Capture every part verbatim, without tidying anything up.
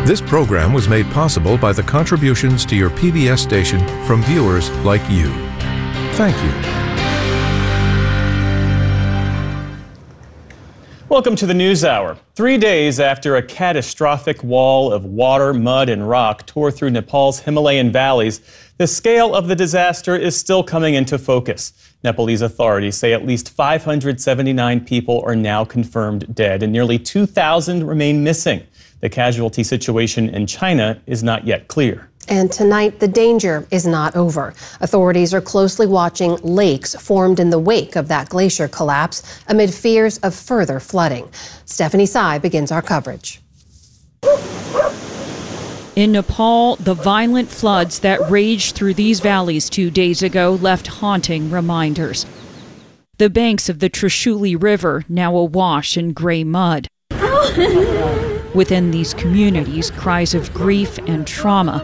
This program was made possible by the contributions to your P B S station from viewers like you. Thank you. Welcome to the News Hour. Three days after a catastrophic wall of water, mud, and rock tore through Nepal's Himalayan valleys, the scale of the disaster is still coming into focus. Nepalese authorities say at least five hundred seventy-nine people are now confirmed dead and nearly two thousand remain missing. The casualty situation in China is not yet clear. And tonight, the danger is not over. Authorities are closely watching lakes formed in the wake of that glacier collapse amid fears of further flooding. Stephanie Tsai begins our coverage. In Nepal, the violent floods that raged through these valleys two days ago left haunting reminders. The banks of the Trishuli River now awash in gray mud. Within these communities, cries of grief and trauma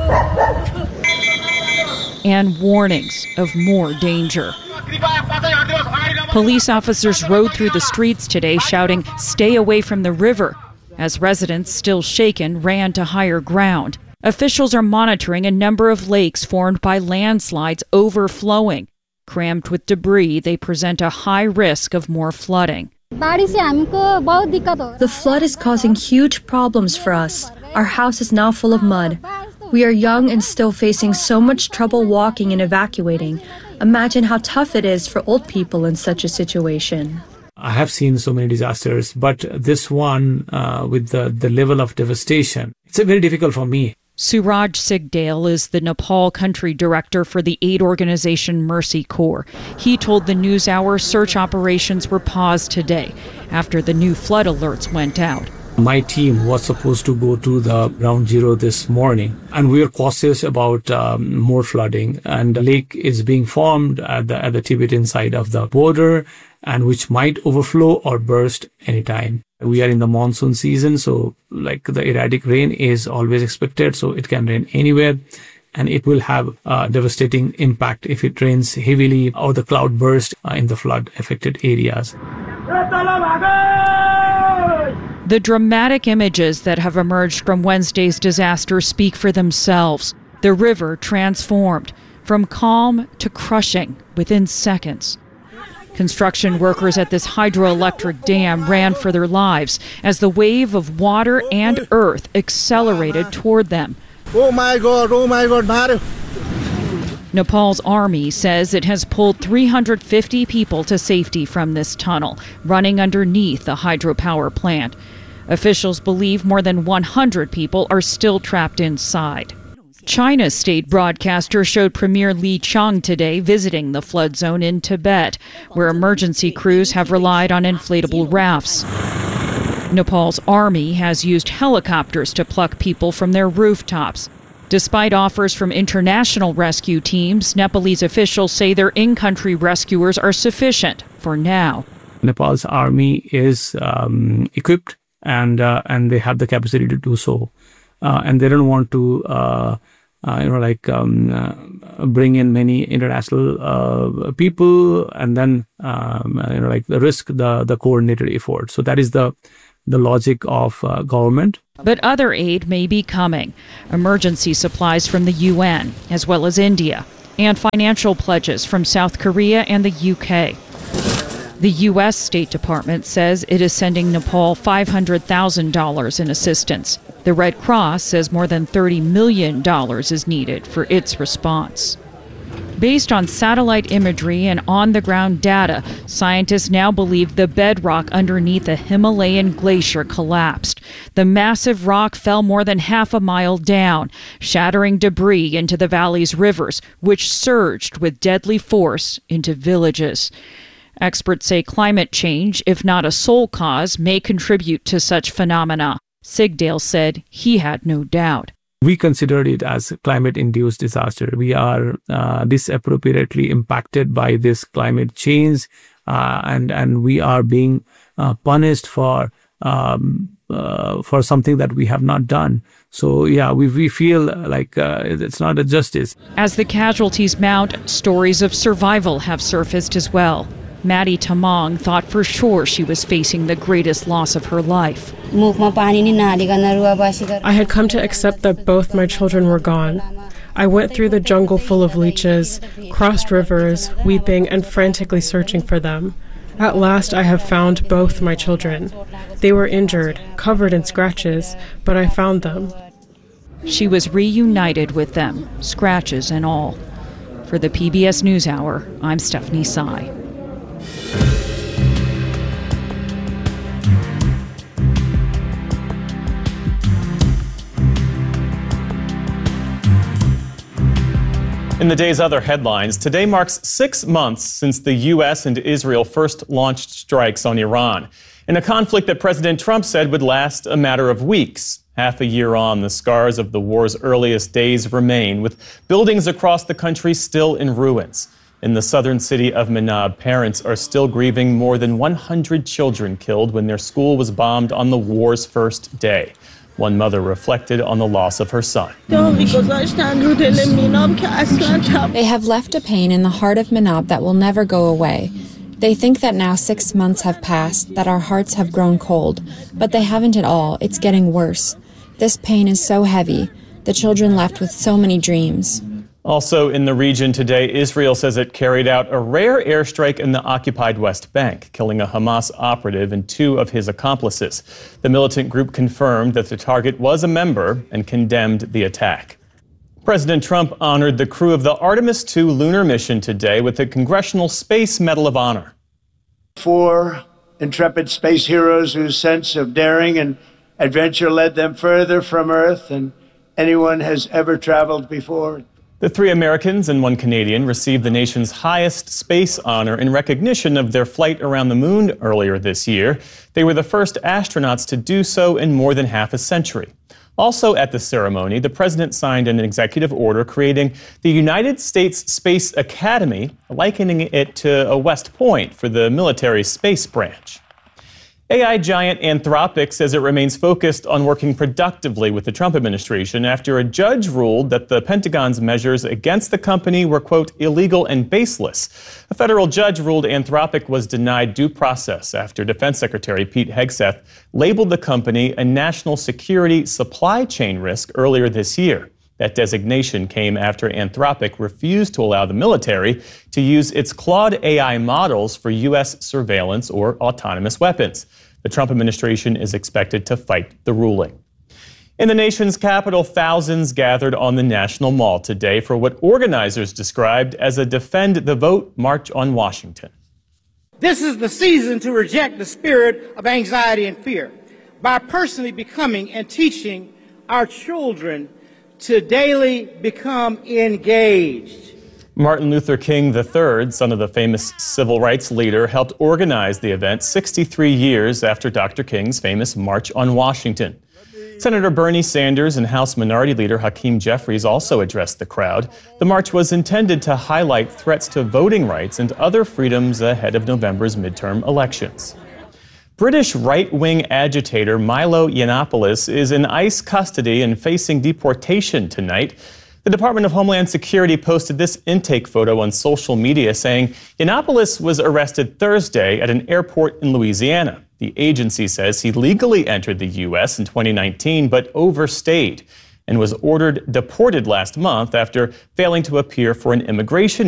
and warnings of more danger. Police officers rode through the streets today shouting, "Stay away from the river," as residents, still shaken, ran to higher ground. Officials are monitoring a number of lakes formed by landslides overflowing. Crammed with debris, they present a high risk of more flooding. The flood is causing huge problems for us. Our house is now full of mud. We are young and still facing so much trouble walking and evacuating. Imagine how tough it is for old people in such a situation. I have seen so many disasters, but this one, uh, with the, the level of devastation, it's very difficult for me. Suraj Sigdale is the Nepal country director for the aid organization Mercy Corps. He told the NewsHour search operations were paused today after the new flood alerts went out. My team was supposed to go to the ground zero this morning, and we are cautious about um, more flooding. And the lake is being formed at the, at the Tibetan side of the border, and which might overflow or burst anytime. We are in the monsoon season, so like the erratic rain is always expected, so it can rain anywhere, and it will have a devastating impact if it rains heavily or the cloud burst uh, in the flood-affected areas. The dramatic images that have emerged from Wednesday's disaster speak for themselves. The river transformed from calm to crushing within seconds. Construction workers at this hydroelectric dam ran for their lives as the wave of water and earth accelerated toward them. Oh my God, oh my God, Mario. Nepal's army says it has pulled three hundred fifty people to safety from this tunnel, running underneath the hydropower plant. Officials believe more than one hundred people are still trapped inside. China's state broadcaster showed Premier Li Qiang today visiting the flood zone in Tibet, where emergency crews have relied on inflatable rafts. Nepal's army has used helicopters to pluck people from their rooftops. Despite offers from international rescue teams, Nepalese officials say their in-country rescuers are sufficient for now. Nepal's army is um, equipped and uh, and they have the capacity to do so. Uh, and they don't want to, uh, uh, you know, like um, uh, bring in many international uh, people and then, um, you know, like the risk the the coordinated effort. So that is the the logic of uh, government. But other aid may be coming. Emergency supplies from the U N, as well as India, and financial pledges from South Korea and the U K. The U S State Department says it is sending Nepal five hundred thousand dollars in assistance. The Red Cross says more than thirty million dollars is needed for its response. Based on satellite imagery and on-the-ground data, scientists now believe the bedrock underneath the Himalayan glacier collapsed. The massive rock fell more than half a mile down, shattering debris into the valley's rivers, which surged with deadly force into villages. Experts say climate change, if not a sole cause, may contribute to such phenomena. Sigdale said he had no doubt. We considered it as a climate-induced disaster. We are uh, disappropriately impacted by this climate change, uh, and and we are being uh, punished for um, uh, for something that we have not done. So yeah, we we feel like uh, it's not a justice. As the casualties mount, stories of survival have surfaced as well. Maddie Tamang thought for sure she was facing the greatest loss of her life. I had come to accept that both my children were gone. I went through the jungle full of leeches, crossed rivers, weeping and frantically searching for them. At last I have found both my children. They were injured, covered in scratches, but I found them. She was reunited with them, scratches and all. For the P B S NewsHour, I'm Stephanie Sy. In the day's other headlines, today marks six months since the U S and Israel first launched strikes on Iran, in a conflict that President Trump said would last a matter of weeks. Half a year on, the scars of the war's earliest days remain, with buildings across the country still in ruins. In the southern city of Manab, parents are still grieving more than one hundred children killed when their school was bombed on the war's first day. One mother reflected on the loss of her son. They have left a pain in the heart of Manab that will never go away. They think that now six months have passed, that our hearts have grown cold, but they haven't at all. It's getting worse. This pain is so heavy. The children left with so many dreams. Also in the region today, Israel says it carried out a rare airstrike in the occupied West Bank, killing a Hamas operative and two of his accomplices. The militant group confirmed that the target was a member and condemned the attack. President Trump honored the crew of the Artemis two lunar mission today with the Congressional Space Medal of Honor. Four intrepid space heroes whose sense of daring and adventure led them further from Earth than anyone has ever traveled before. The three Americans and one Canadian received the nation's highest space honor in recognition of their flight around the moon earlier this year. They were the first astronauts to do so in more than half a century. Also at the ceremony, the president signed an executive order creating the United States Space Academy, likening it to a West Point for the military space branch. A I giant Anthropic says it remains focused on working productively with the Trump administration after a judge ruled that the Pentagon's measures against the company were, quote, illegal and baseless. A federal judge ruled Anthropic was denied due process after Defense Secretary Pete Hegseth labeled the company a national security supply chain risk earlier this year. That designation came after Anthropic refused to allow the military to use its Claude A I models for U S surveillance or autonomous weapons. The Trump administration is expected to fight the ruling. In the nation's capital, thousands gathered on the National Mall today for what organizers described as a Defend the Vote March on Washington. This is the season to reject the spirit of anxiety and fear by personally becoming and teaching our children to daily become engaged. Martin Luther King the third, son of the famous civil rights leader, helped organize the event sixty-three years after Doctor King's famous March on Washington. Senator Bernie Sanders and House Minority Leader Hakeem Jeffries also addressed the crowd. The march was intended to highlight threats to voting rights and other freedoms ahead of November's midterm elections. British right-wing agitator Milo Yiannopoulos is in ICE custody and facing deportation tonight. The Department of Homeland Security posted this intake photo on social media saying Yiannopoulos was arrested Thursday at an airport in Louisiana. The agency says he legally entered the U S in twenty nineteen but overstayed and was ordered deported last month after failing to appear for an immigration